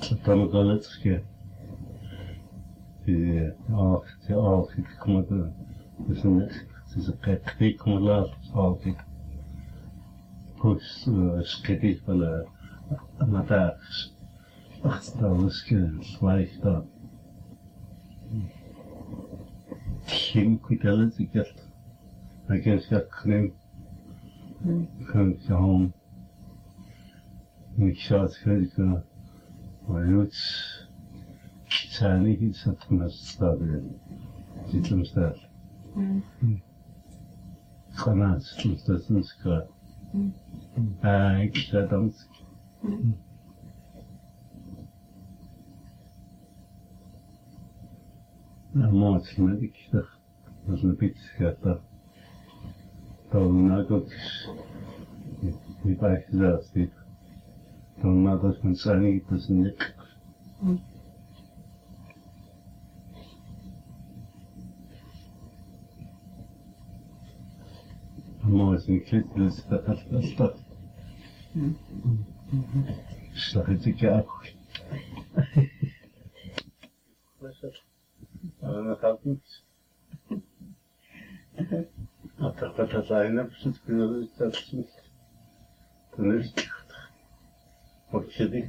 Dan kan het ske. Die ik kom het. Dus het is een kijk kom laat altijd. Pues skedi van de mataars. Dan ske lijkt dat. Geen kwitellen ik het. Ik heb geen kan gaan. Ik zou het kunnen. Maar het zijn niet iets dat me staat. Zit hem staat. Granaat, dat is een schaar. Ik zei dan. Maar ik dacht, dat is een beetje schaar. Dan ook niet bij gezegd. Dan dat men zijn niet, dat is niet. Maar is een klit, dus dat. Slag het ik ook. Dat gaat niet. Dat zijn absoluut kunnen dat is niet. Dan is het. Wat je dit?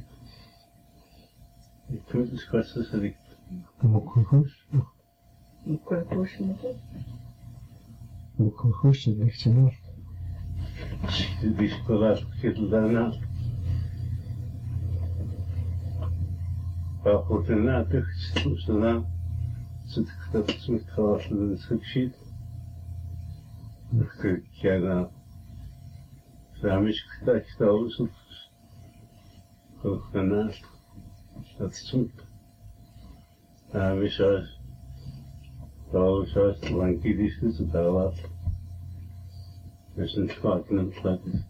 Ik vind het kwestie dat ik. Mokkogus? Mokkogus moet het? Mokkogus is echt zo. Die spullen zitten daarna. Maar goed, daarna toch daarna zit ik dat het met gehad in het schiet. Ik kijk naar. Daarom is ik dat alles op. Ook daarnaast. Dat is goed. Daarom is het. Daarom is het lang kies is het daar wat. Dus een schaak in het plat is.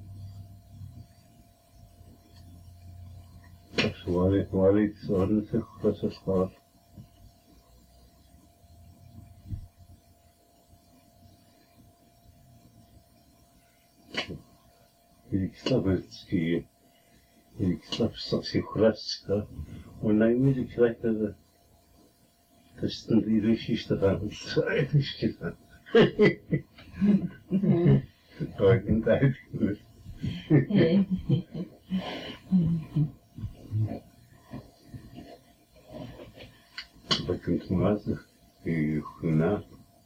Dat is waar iets ordentlich was het gehad. Ik snap het skiën. Ik snap straks je gras. Und dann muss ich gleich das ist dann die Geschichte dran. Das ist eigentlich gesagt. Das in Zeit nicht. Da kommt man raus, die Hühner.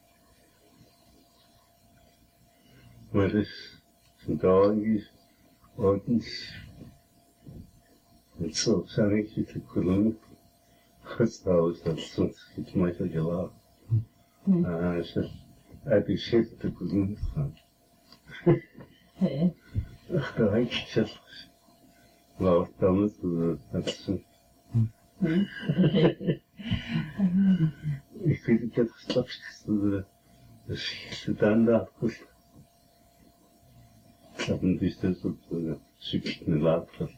Weil das sind da irgendwie ordentlich. So, zijn ik niet te kunnen. Trouwens, dat is soms iets meer gelaat. Uit die shit te kunnen gaan. Ach, daar heb ik zelfs. Laat dan het, dat is een. Ik vind het echt straks, dat is dan dat goed. Ik heb een distance op de zoekje later.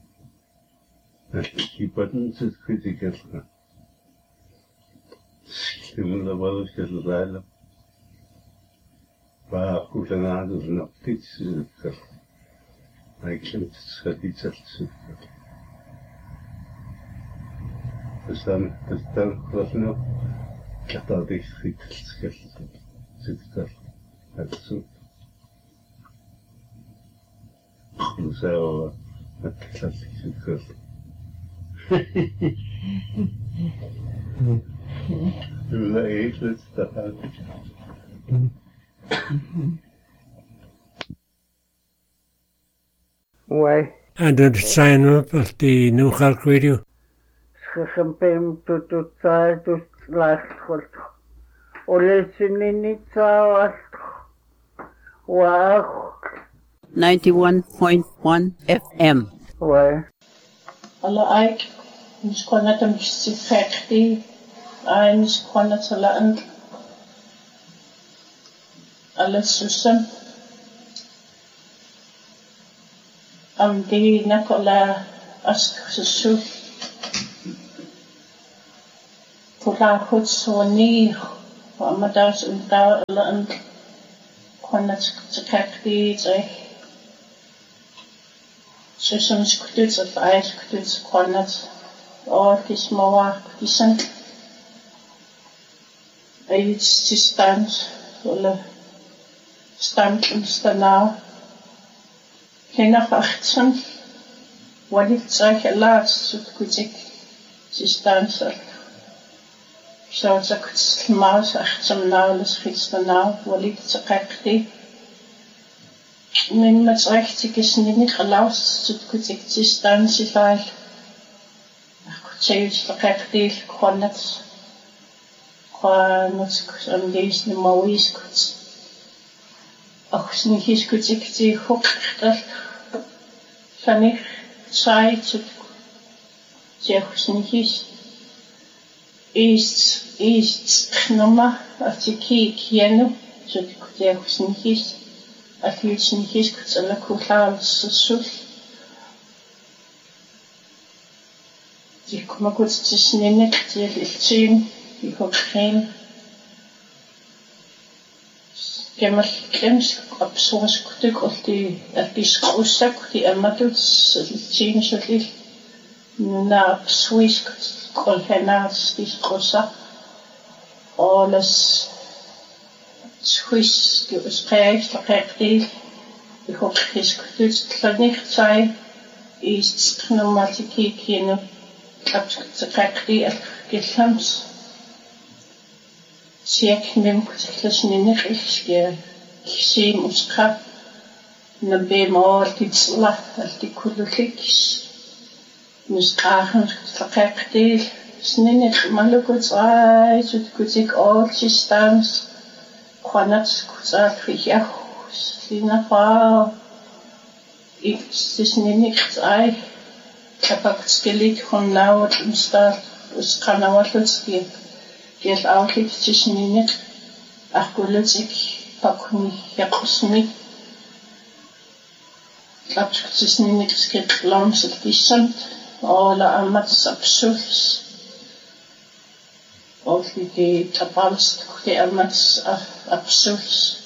Die button zit critical. Stimulă văzut că zădăile. Va cucina de noptiți că aici schătiți atât. Stan clasno chiar de schătiți atât. Nu sau atât. Du var æglet der. Why? And did sign up at the New York Radio? Schempem tututsai tuslashkot. Olesinitsa wow. 91.1 FM. Why? Alla aik, mis konna tam sikrekti, ai mis konna talaan. Alla susam. Di nakola ask susu. Kula hutsoni, amadas unta alaan. Konna sikrekti, susam skututs of ais skututs konnat. all this more decent. It's to stand or stand and stand now. Geen achtsen. Wat ik zeg, laatst het goed ik te staan zal. Zo dat ik het maas achtsem nou, dus gisteren nou, wat ik te kijken. Men met recht ik is niet geluisterd, het goed ik te staan zal. Ik goed zeggen te kijken, ik kon het. Aan deze mooie is goed. Ook niet is goed ik te goed dat van ik zei het zeg niet is genomen als ik ken zo ik zeg niet als je het niet is goed alle koelaar zo ik kom goed te zien niet te zien ik heb geen Gemmer klems op zo'n stuk of die schroessak die doet zien zo lief na op Swiss kolhenaars die schroessak alles Swiss die beschrijft verkrijgt die ik hoop het kan niet zijn is pneumatiek hier ze krijgt die gesamt Siek neem gezegd niet echt zie muska na bemol iets la die kulikjes muskagen verkrijgt snel maar goed uit het goed ik oortjes staan kan het goed ja sina pa ik is niet uit ik heb ook geleerd van nou het staat dus kan nou wat die Geld outlet tussen niet. Achterlijk ik pak niet. Ja, kost niet. Dat is niet geschreven langs het decent. Alle amat absurd. Of die tabals die amat absurd.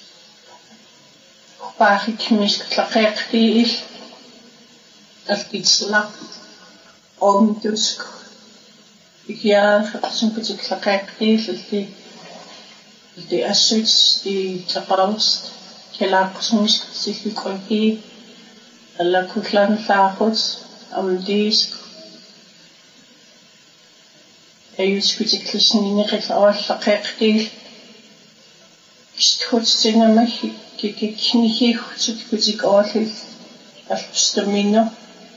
Waar ik mis klaar die is. Dat iets lang. Om dus. Ja, het is een beetje gekeken, die assets, die tabals, die lagen zich gekregen, alle koeklan tafels, deze. Je ziet het dus niet echt al gekeken. Is het goed zingen, maar ik niet heel goed ik altijd als stamina.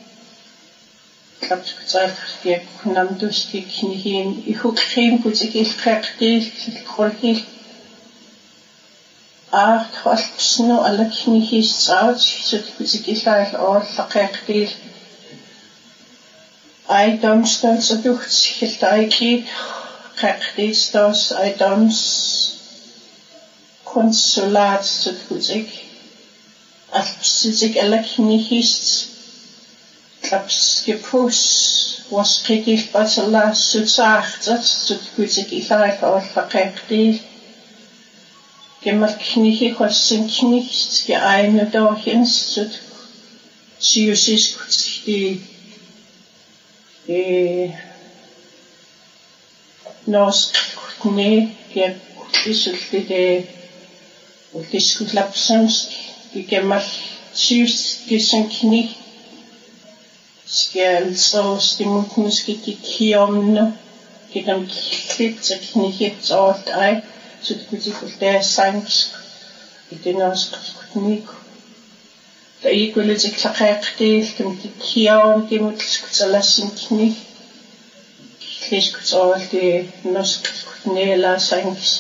Ik heb gezegd, ik nam dus die knieën. Ik hoek geen goed, ik krijg deze, ik hoor heel. Ik was snel alle knieën zout, zo goed ik eigenlijk al krijg deze. I don't stand zo doet, ik krijg deze dus, I don't consulaat, zo goed ik. Als ik alle knieën Klaps gepus was kritisch wat ze laatst zo zacht dat zo goed ik eigenlijk al verkrijgt die gemaakt knieën was zijn knieën geëinde doorheen zo zie je zus goed die nos goed nee die is het die is goed lapsens die gemaakt zus die zijn knieën Skjell så stimulerar die kiomno gedam klipp ik niet het alt ei så det kunne det sanks det nos knik da ik wil het krijg die kiom die moet lassen knik klisk alt die nos knela sanks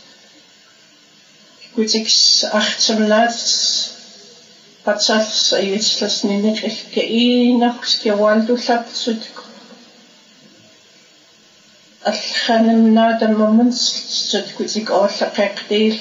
goed ik achtsam laat Patsas ayutslas ninik ilkeina skewaldu lapsut alkhanem nada moments sut kuzik orlaqaqdil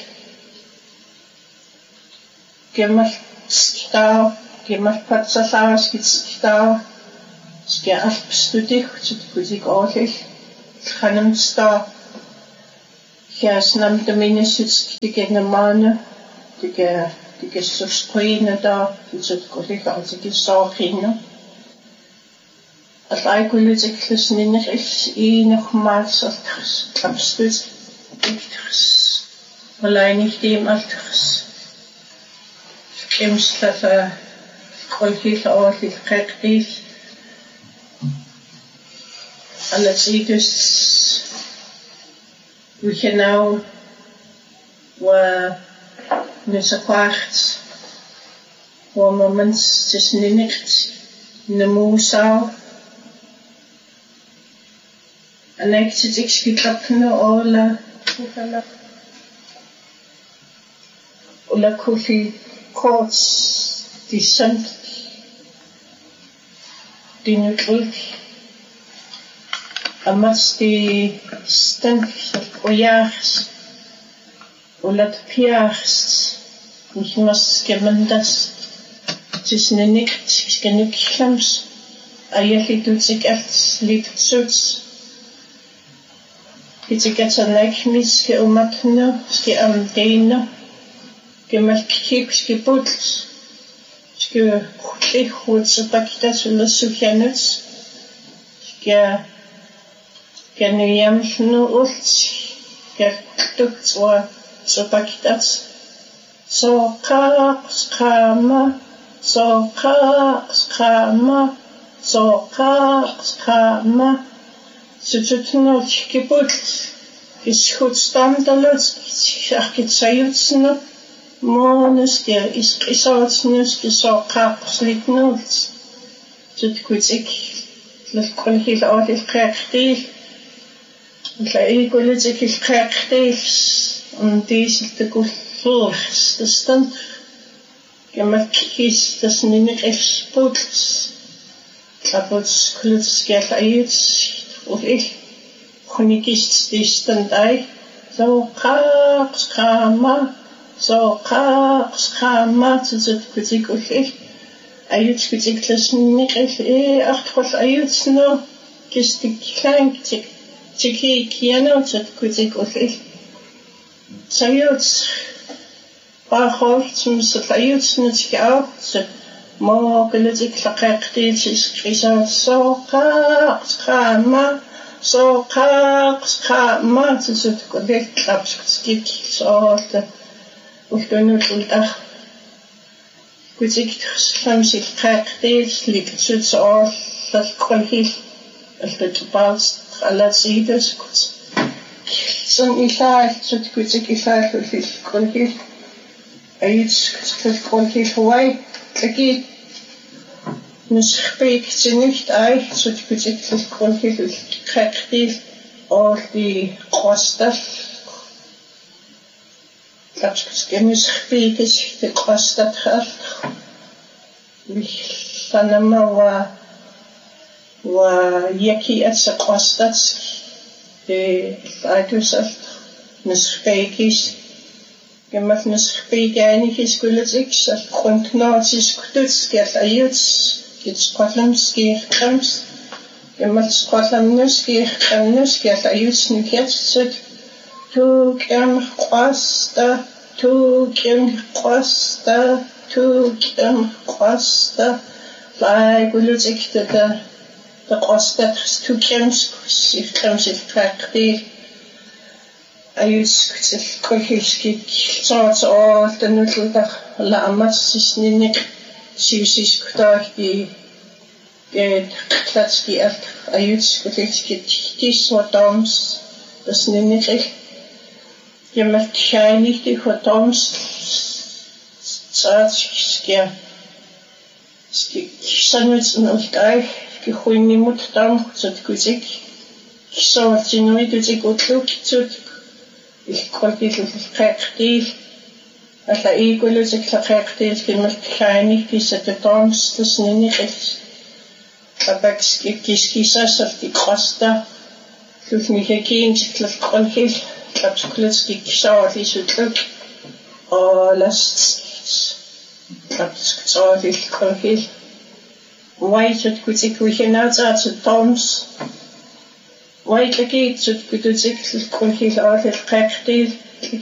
kemal skta kemal patsalas skta ske alpstudik sut kuzik orlil khanem sta jasnam de minisut digenemane Die is zo springen daar, die zit collega als ik zo ging. Alaikullutik linneril iinermaalsortars tlapstut iktars malainihtiimaltars kemslata kolhil oorlil qeqtil alatsitus wichenau wa nusaqaart wa moments tisniniqt namusau anektitik skitlapnu ola kufala ola kufi courts dissent dinutlik amas di stank ojaars ola piaars nihmas skemendas tisniniqt skenukklams ayallitutik alt liptsuts Kitsikatsanakmis ke umatno ske amdeino gemalkik ske puts ske khutsutakita sulasukyanuts ske ganuyamnu ult ske tuktswa supakitats soqaqama Sututnot kiput ishutstandalot architsayutsno monus der isqisaatsnus soqaqslitnut tutkutik lkolhil aadil qeqtil la igolitik qeqtil disiltekullurs stand gemakis das ninneqsputs Klaputs klutskell ayuts og ich chronikist die stand ei so qaqama tut kutik og ich ayuts kutik klasnik achtfol ayuts no kistik klank tiki kiano tut kutik og ich sayuts barholt zum ayuts nut auch ما قلتك لقاقتي تسكريسات سوقاق تسوتك ديك تلابسك تسكيك صوت وكدونو تلتاخ كوتيك تخسلمسي لقاقتي ليك تسوت صوت للكولهيل التتبالس على سيدس كوت سن إلاح تسوت كوتيك إلاح في الكولهيل أيد في الكولهيل هواي أكيد نسخبيك تنيت أي سوتكوتيك الكولهيل الكاكتيل أو دي قوستل لابسكتك نسخبيك دي قوستل لانما ويكي أتس قوستل دي الأيتوسل نسخبيكيش Gemalt nysgbi gani hisgulletik sal grundknotis kututs gert ayuts gets quatlams gekrams gemalt quatlamnus gekrams gert ayuts nukets sut tu kem qasta lai gulletik da qasta tu kems sikrams iltraqti ayuts kolhilskik soort all den nutteldag la amas sisninik siusiskutahti klatski alt ayuts kolhilskik tis hotoms das ninik jemal shiny di hotoms tsatskya sanuts nultai gehuini muttam zutkuzik soortinui kuzik utluk zut الكولهيل القاقتيل ألا إيقولوا زك القاقتيل كلمة كايني في ستطامس تسنيني قلت أباكس كيسكيساس التي قاستا كلتني هكين زك الكولهيل كلابس كلتسكي كساواتي سوتلوك لاست كلابس كساواتي الكولهيل وايتوت كوتيك ويخناوتا ستطامس وايتلكيت سوتكوتوتيك الكولهيل آل القاقتيل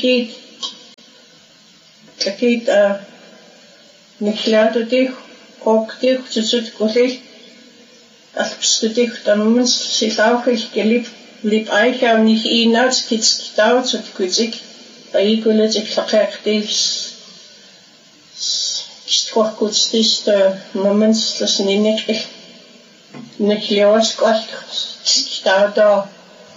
تلكيت نخلاتو تيخ قوق تيخ تسوتكولهيل alpstudik tammens silauhil gelip lip aicha nicht inats kitskitaut sut kuzik aiguletik laqaqtis stwakkutstis moments lasninik niklios qalt kitauda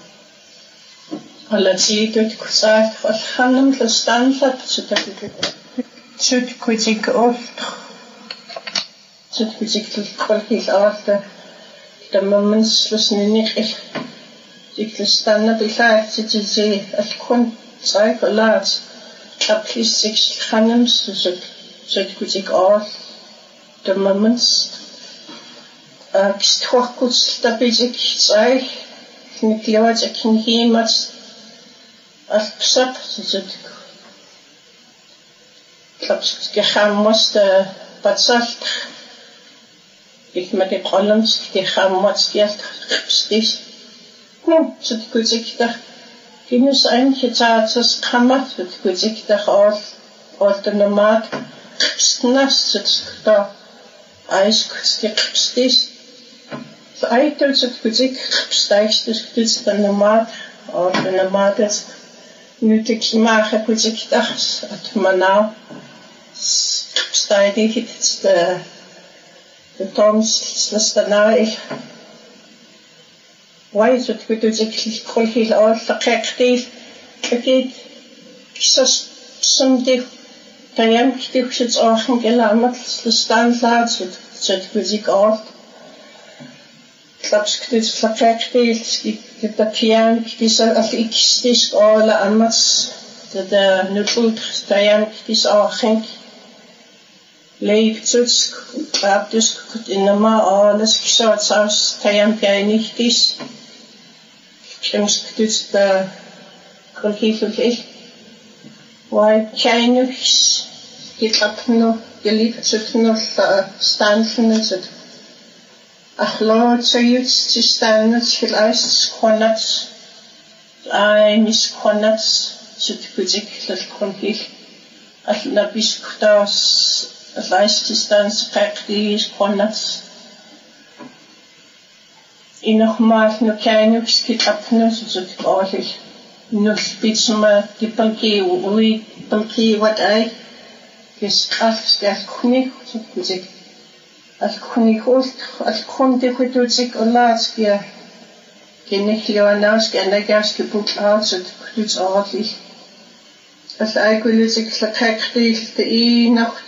allatsidut kusat khanam lastanlat sut kuzik oft sut kuzik kolhis arta the moments lasninik Dictastanna befähigt sie als Grund zwei Verlags. Kaplis sich Hannems, so gut ich auch. The moments. Hochguts, da bin ich zwei. Mit Leute, ich kann jemals als Psap, so ich geham musste, bezahlt. Ich mit den Rollens, die haben was Geld, stich. So die Guzikta, Genus eigentlich das Kammer, so die Guzikta aus der Nomad, Kipstnas, so da Eis, die Kipstis. So eitel, so die Guzik, Kipsteich, das der Nomad, aus der Nomad ist nötig machen, Guzikta, at Manau, Kipsteich, jetzt der Toms, das danach ich. Why so to do the colhil all the cacti again some Diane stichs auch gelangt the standards so to the all clubs this cacti gibt der Pian dieser als ich this all anders der neutral Diane this auch lebt so ab das in der mal alles gesagt aus Diane ja nicht this dus de kolhifel why Chinese geklapno geliefert zutno stanfen zut ach lord so jetzt zu stanfen vielleicht konats mis konats zut kuzik das kolhif ach na bis das vielleicht distance praktisch konats I nog maar no kleine skit apnes so gekauft no spitsma die panki wat I geschaft der kunig so kuzik als kunig host als kunde kuzik olatski genig leonaus gerne gas gebucht hat so kuzik ordentlich als alkoholisik verkackt die nacht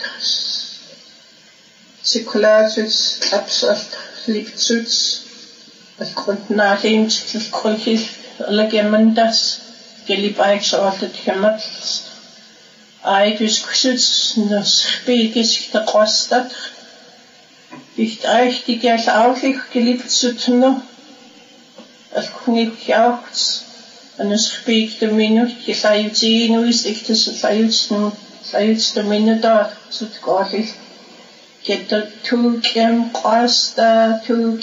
Zirkulatus absalt liegt Schutz als Grund nachdem das Kolchis alle gemendas gelib eingeschaltet gemacht eigentlich Schutz das Spiegel der kostet nicht echt die Geld auch geliebt zu tun als König auch und das Spiegel der Minute die sei nur ist ich das sei der Minute da so gar Get the two costa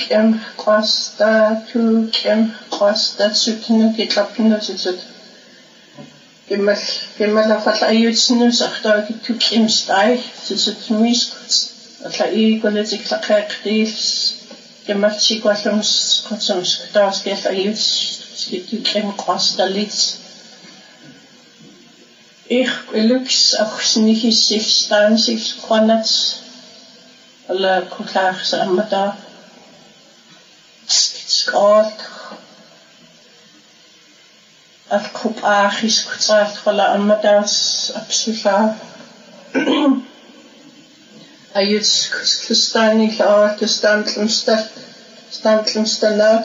sutno get up no sut. Gemal afat ayutsno sakta get two stai sut mis. Afla golezik sakaktis gemal chikwasams kotsams das get ayuts get two costa lits. Ich lux auch nicht sich stan sich konats alla kullach samada skot af kopachis kutsat alla amadas absoluta ayuts kustani la standlumstanat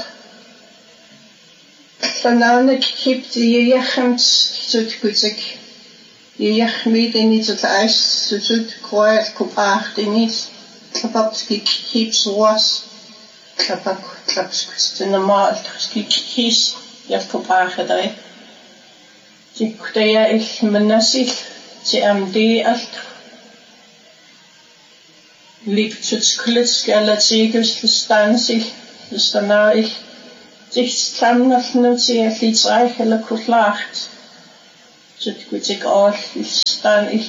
sanane kipt yechemt zut kuzik yechmid in zut ais zut quiet kopach denis Klapski keeps was Klapski normal keeps jag får bara dig det är ich menasig det det allt liegt zu klitz galatiges stansig das danach ich sich zusammen sie viel reich eller kurlacht so gut ich auch stan ich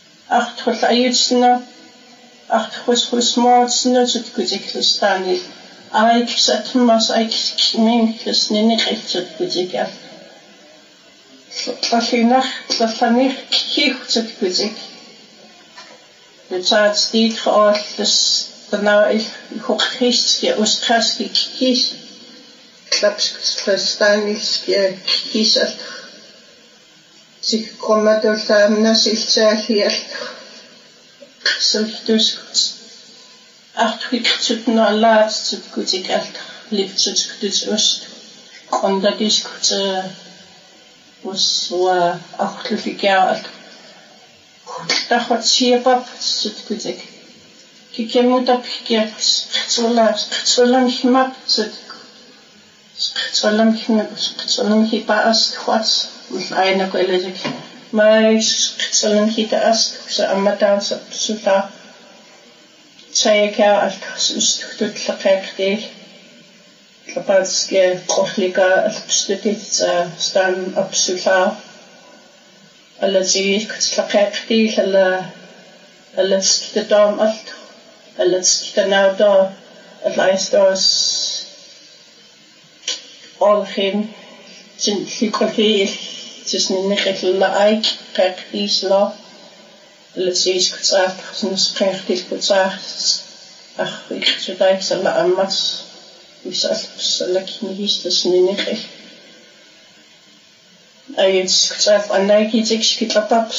acht was jetzt Ach, was smarts, so gut ich das dann nicht. Satmas min sniniqitsut kutikal. Tlallinach kiutsut kutik. Betaat stiet geortes danau hochriski ostraski kis. Klapskristaniski kisat. Sich kommadol tamna siltsalial. Sultuskut. Achtkitsut no laatsut kutikal. Liftsut kutus. Kondadiskut was achtlufikaal. Tachot siepap sutkutik. Kikemutap kitsolam himap sut. Kitsolam hipaast hwats. Aina kwelejik. Mais kitsolam hitaast sa amataan sa suta. Tsayaka alt sustutut laqaqti. Lapatske qohlika alpstutit stan absuta. التي كتلقاقتي التي تدام ألت التي تناودا العيستاس أولخين تنفيقتي تسنينيخ اللايك قاقتيس لا التي كتساعد نسقاقتي كتساعد أخويك تدايك سلا أمس ويسألت لكن هيس تسنينيخ كتعرف أنك كتلطب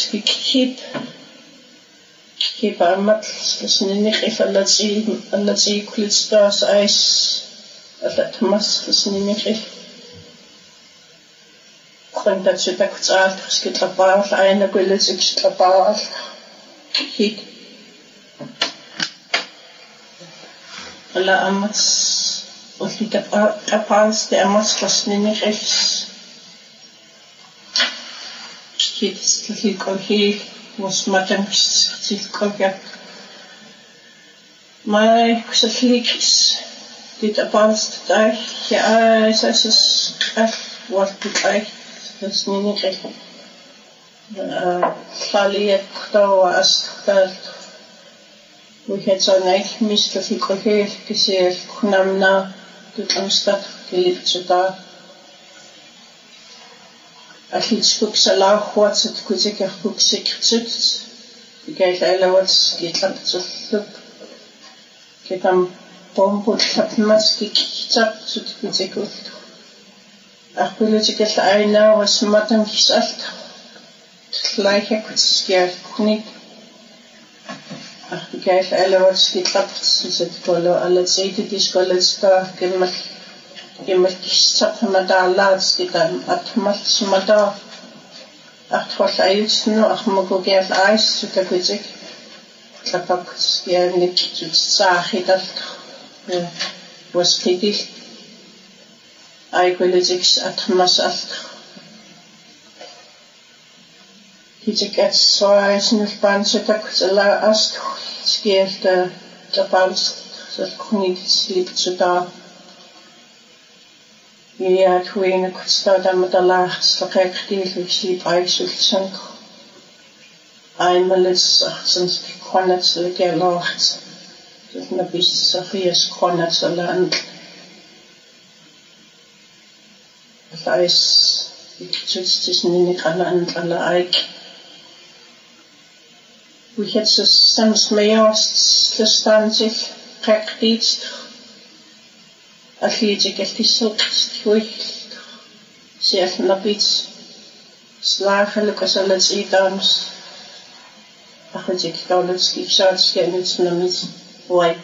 كيف عمت لسنينيخ التي كل ستاس عيش التمس لسنينيخ كنت تشتك تعرف كتلطب العين قلت كتلطب كيف لا أمت وفي تبارس دي أمت لسنينيخ He was madam Silkoga. My Kusaflikis did advanced die. Yeah, I says what did I? That's Ninike. Fali at Kto as that we had so nice Mr. Silkoga, Kisir Kunamna, to Amstad, Kilipsuta. Als fuksala hoort het kuzik fuksik zut. Gekijk elawats getlap zut. Gekam bombo tapmas gekitap zut kuzik ut. Ach politik het aina was matam kisalt. Tlaike kutsikia kunik. Ach gekijk elawats getlap zut kolo alle zeite diskoletsta gemak. Gemmel kisap madalaats gitan atmals mada atwal ayusno akhmagogeal ais sutakuzik tlapak skianik tsakhidal was kidil aykulizik atmas alt hijikat soaisnul pansetak la ast skielta tapals salkunit sliptsuta Ja, toen ik stond met de laagste rechtdeel, sliep uitzoekend. Einmal is achtzens gekonnen zu gelacht. Dat na bis Sophia's konnen zu land. Dat is, ik zit tussen niet alle eik. We het zo soms mee als de stand zich rechtdienst. Athletic sulks zelf nabits slagelijk als alles idams achtig kaulet kipsats genets namits why.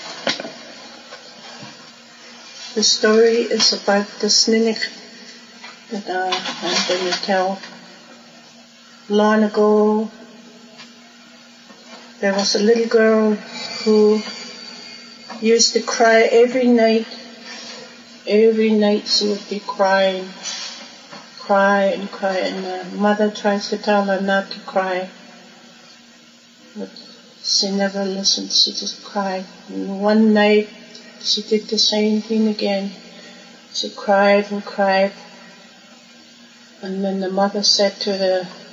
The story is about the Sninik that I'm going to tell. Long ago there was a little girl who used to cry every night. Every night she would be crying, and the mother tries to tell her not to cry, but she never listened, she just cried. And one night she did the same thing again. She cried, and then the mother said to the